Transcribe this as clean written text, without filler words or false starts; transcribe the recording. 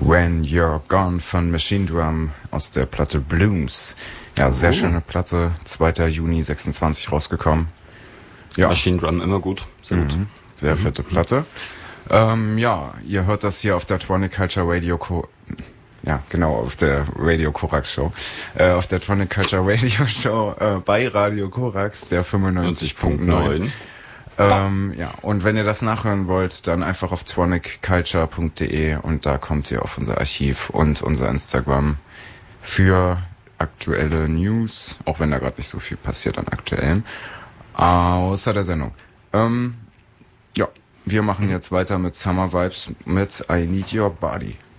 When You're Gone von Machine Drum aus der Platte Blooms. Ja, sehr schöne Platte, 2. Juni 26 rausgekommen. Ja. Machine Drum immer gut, sehr gut. Sehr fette Platte. Ja, ihr hört das hier auf der Tronic Culture Radio auf der Radio Korax Show. Auf der Tronic Culture Radio Show bei Radio Korax, der 95.9. Ja, und wenn ihr das nachhören wollt, dann einfach auf tronicculture.de und da kommt ihr auf unser Archiv und unser Instagram für aktuelle News, auch wenn da gerade nicht so viel passiert an aktuellen, außer der Sendung. Ja, wir machen jetzt weiter mit Summer Vibes mit I Need Your Body.